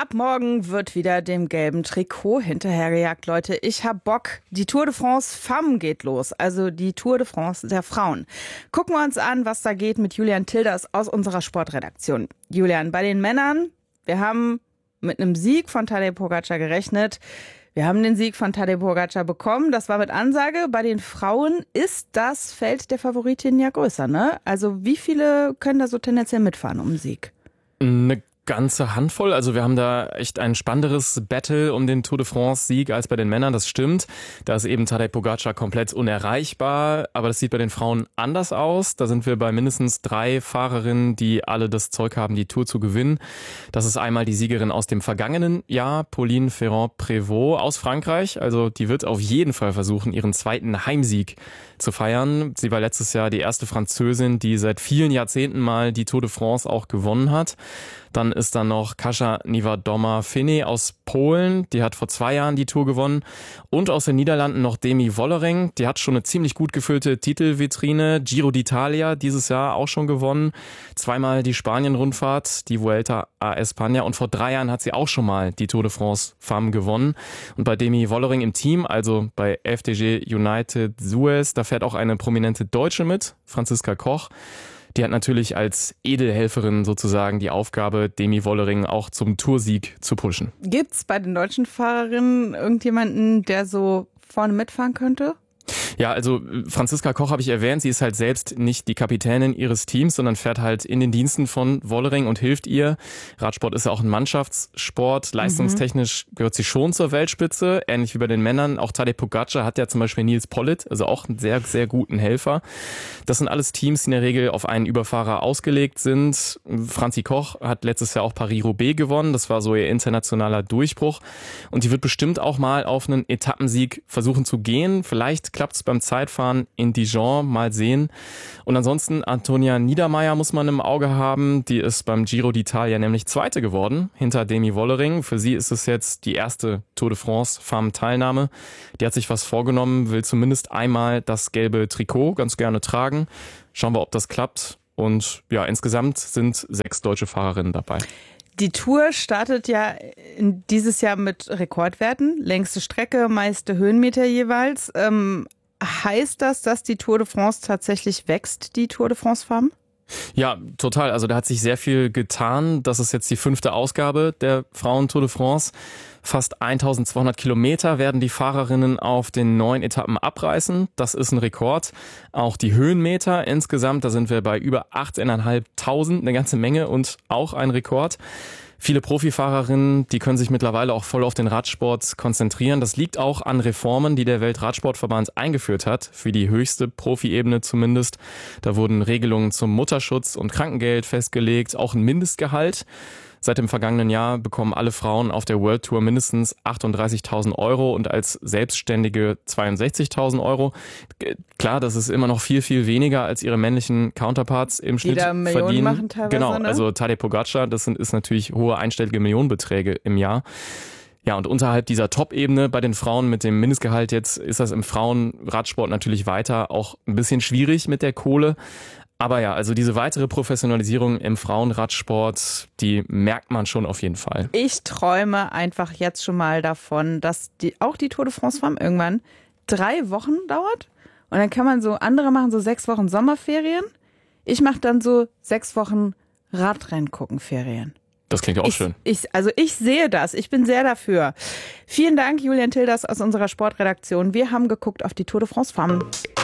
Ab morgen wird wieder dem gelben Trikot hinterhergejagt, Leute. Ich hab Bock. Die Tour de France Femmes geht los, also die Tour de France der Frauen. Gucken wir uns an, was da geht mit Julian Tilders aus unserer Sportredaktion. Julian, bei den Männern, wir haben mit einem Sieg von Tadej Pogačar gerechnet. Wir haben den Sieg von Tadej Pogačar bekommen. Das war mit Ansage. Bei den Frauen ist das Feld der Favoritinnen ja größer, ne? Also wie viele können da so tendenziell mitfahren um den Sieg? Eine ganze Handvoll. Also wir haben da echt ein spannenderes Battle um den Tour de France-Sieg als bei den Männern. Das stimmt. Da ist eben Tadej Pogačar komplett unerreichbar. Aber das sieht bei den Frauen anders aus. Da sind wir bei mindestens 3 Fahrerinnen, die alle das Zeug haben, die Tour zu gewinnen. Das ist einmal die Siegerin aus dem vergangenen Jahr, Pauline Ferrand-Prévot aus Frankreich. Also die wird auf jeden Fall versuchen, ihren zweiten Heimsieg zu feiern. Sie war letztes Jahr die erste Französin, die seit vielen Jahrzehnten mal die Tour de France auch gewonnen hat. Dann ist da noch Kasia Niewiadoma-Finney aus Polen, die hat vor 2 Jahren die Tour gewonnen. Und aus den Niederlanden noch Demi Vollering, die hat schon eine ziemlich gut gefüllte Titelvitrine. Giro d'Italia dieses Jahr auch schon gewonnen. 2-mal die Spanien-Rundfahrt, die Vuelta a España. Und vor 3 Jahren hat sie auch schon mal die Tour de France Femmes gewonnen. Und bei Demi Vollering im Team, also bei FDJ United Suez, da fährt auch eine prominente Deutsche mit, Franziska Koch. Die hat natürlich als Edelhelferin sozusagen die Aufgabe, Demi Vollering auch zum Toursieg zu pushen. Gibt's bei den deutschen Fahrerinnen irgendjemanden, der so vorne mitfahren könnte? Ja, also Franziska Koch habe ich erwähnt, sie ist halt selbst nicht die Kapitänin ihres Teams, sondern fährt halt in den Diensten von Vollering und hilft ihr. Radsport ist ja auch ein Mannschaftssport, leistungstechnisch gehört sie schon zur Weltspitze, ähnlich wie bei den Männern. Auch Tadej Pogačar hat ja zum Beispiel Nils Politt, also auch einen sehr, sehr guten Helfer. Das sind alles Teams, die in der Regel auf einen Überfahrer ausgelegt sind. Franzi Koch hat letztes Jahr auch Paris-Roubaix gewonnen, das war so ihr internationaler Durchbruch. Und die wird bestimmt auch mal auf einen Etappensieg versuchen zu gehen. Vielleicht klappt es beim Zeitfahren in Dijon, mal sehen. Und ansonsten Antonia Niedermaier muss man im Auge haben. Die ist beim Giro d'Italia nämlich Zweite geworden, hinter Demi Vollering. Für sie ist es jetzt die erste Tour de France Femmes-Teilnahme. Die hat sich was vorgenommen, will zumindest einmal das gelbe Trikot ganz gerne tragen. Schauen wir, ob das klappt. Und ja, insgesamt sind 6 deutsche Fahrerinnen dabei. Die Tour startet ja dieses Jahr mit Rekordwerten. Längste Strecke, meiste Höhenmeter jeweils. Heißt das, dass die Tour de France tatsächlich wächst, die Tour de France Femmes? Ja, total. Also da hat sich sehr viel getan. Das ist jetzt die 5. Ausgabe der Frauen-Tour de France. Fast 1200 Kilometer werden die Fahrerinnen auf den 9 Etappen abreißen. Das ist ein Rekord. Auch die Höhenmeter insgesamt, da sind wir bei über 18.500, eine ganze Menge und auch ein Rekord. Viele Profifahrerinnen, die können sich mittlerweile auch voll auf den Radsport konzentrieren. Das liegt auch an Reformen, die der Weltradsportverband eingeführt hat, für die höchste Profiebene zumindest. Da wurden Regelungen zum Mutterschutz und Krankengeld festgelegt, auch ein Mindestgehalt. Seit dem vergangenen Jahr bekommen alle Frauen auf der World Tour mindestens 38.000 Euro und als Selbstständige 62.000 Euro. Klar, das ist immer noch viel, viel weniger als ihre männlichen Counterparts im Schnitt verdienen. Die da Millionen machen teilweise, genau, ne? also Tadej Pogačar, das ist natürlich hohe einstellige Millionenbeträge im Jahr. Ja, und unterhalb dieser Top-Ebene bei den Frauen mit dem Mindestgehalt jetzt ist das im Frauenradsport natürlich weiter auch ein bisschen schwierig mit der Kohle. Aber ja, also diese weitere Professionalisierung im Frauenradsport, die merkt man schon auf jeden Fall. Ich träume einfach jetzt schon mal davon, dass auch die Tour de France Femmes irgendwann 3 Wochen dauert. Und dann kann man andere machen so 6 Wochen Sommerferien. Ich mache dann so 6 Wochen Radrennen gucken Ferien. Das klingt auch schön. Ich sehe das. Ich bin sehr dafür. Vielen Dank, Julian Tilders aus unserer Sportredaktion. Wir haben geguckt auf die Tour de France Femmes.